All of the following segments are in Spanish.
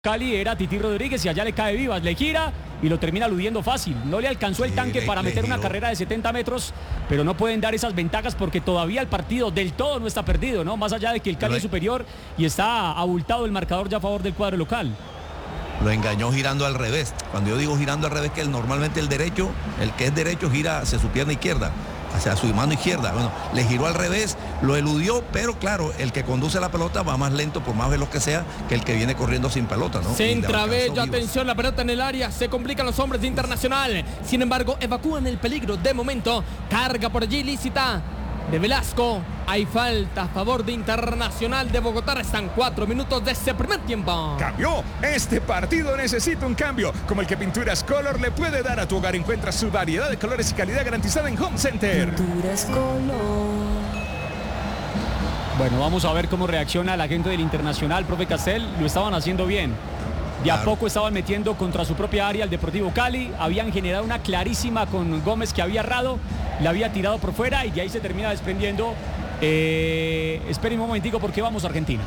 Cali era Tití Rodríguez y allá le cae Vivas, le gira y lo termina aludiendo fácil. No le alcanzó el tanque para meter una carrera de 70 metros, pero no pueden dar esas ventajas porque todavía el partido del todo no está perdido, ¿no? Más allá de que el Cali es superior y está abultado el marcador ya a favor del cuadro local. Lo engañó girando al revés. Cuando yo digo girando al revés, que normalmente el derecho, el que es derecho gira hacia su pierna izquierda, hacia su mano izquierda. Bueno, le giró al revés, lo eludió, pero claro, el que conduce la pelota va más lento, por más veloz que sea, que el que viene corriendo sin pelota, ¿no? Centra Bello, atención, la pelota en el área, se complican los hombres de Internacional. Sin embargo, evacúan el peligro de momento. Carga por allí lícita de Velasco. Hay falta a favor de Internacional de Bogotá. Restan 4 minutos de ese primer tiempo. ¡Cambió! Este partido necesita un cambio, como el que Pinturas Color le puede dar a tu hogar. Encuentra su variedad de colores y calidad garantizada en Home Center. Pinturas Color. Bueno, vamos a ver cómo reacciona la gente del Internacional, profe Castel. Lo estaban haciendo bien. De a poco estaban metiendo contra su propia área al Deportivo Cali. Habían generado una clarísima con Gómez que había errado. Le había tirado por fuera y de ahí se termina desprendiendo. Esperen un momentico porque vamos a Argentina.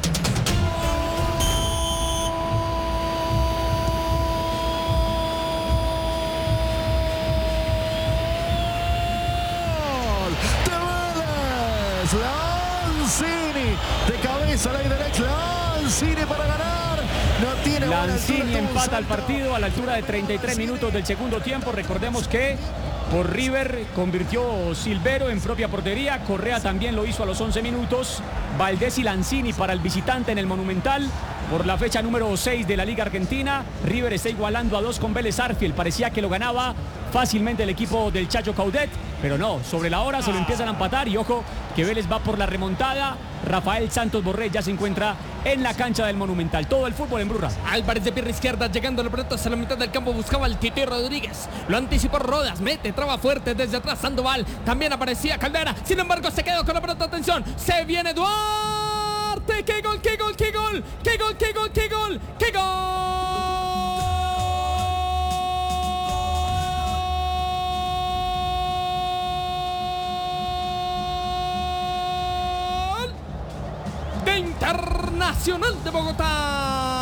Lanzini de cabeza a la derecha, Lanzini para ganar. No tiene Lanzini empata el partido a la altura de 33 minutos del segundo tiempo. Recordemos que por River convirtió Silvero en propia portería. Correa también lo hizo a los 11 minutos. Valdés y Lanzini para el visitante en el Monumental. Por la fecha número 6 de la Liga Argentina, River está igualando a 2 con Vélez Sarsfield. Parecía que lo ganaba fácilmente el equipo del Chacho Coudet, pero no, sobre la hora se lo empiezan a empatar y ojo que Vélez va por la remontada. Rafael Santos Borré ya se encuentra en la cancha del Monumental. Todo el fútbol en Blue Radio. Álvarez de pierna izquierda, llegando la pelota hacia la mitad del campo, buscaba al Tití Rodríguez. Lo anticipó Rodas, mete, traba fuerte desde atrás Sandoval. También aparecía Caldera, sin embargo se quedó con la pelota, atención, se viene Duarte. ¡Qué gol, qué gol, qué gol! ¡Qué gol, qué gol, qué gol! ¡Qué gol! De Internacional de Bogotá.